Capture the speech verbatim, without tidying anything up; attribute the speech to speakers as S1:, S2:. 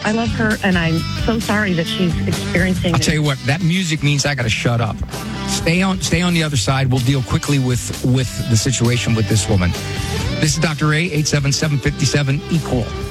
S1: I love her, and I'm so sorry that she's experiencing.
S2: I'll tell you what, that music means I got to shut up. Stay on, stay on the other side. We'll deal quickly with with the situation with this woman. This is Doctor Ray, eight seven seven, five seven, equal.